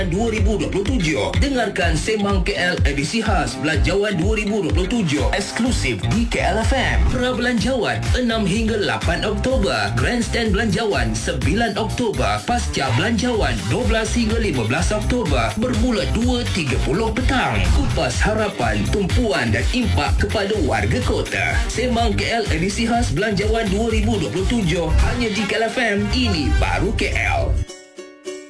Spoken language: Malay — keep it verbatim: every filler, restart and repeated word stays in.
dua ribu dua puluh tujuh. Dengarkan Sembang K L edisi khas Belanjawan dua ribu dua puluh tujuh eksklusif di K L F M. Pra Belanjawan enam hingga lapan Oktober, Grandstand Belanjawan sembilan Oktober, Pasca Belanjawan dua belas hingga lima belas Oktober bermula dua tiga puluh petang. Kupas harapan, tumpuan dan impak kepada warga kota. Sembang K L edisi khas Belanjawan dua ribu dua puluh tujuh hanya di K L F M. Ini baru K L.